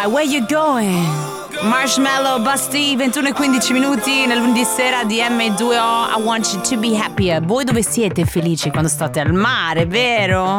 Sky, where you going? Marshmallow, Basti, 21:15 minuti nel lunedì sera di M2O. I want you to be happier. Voi dove siete felici quando state al mare, vero?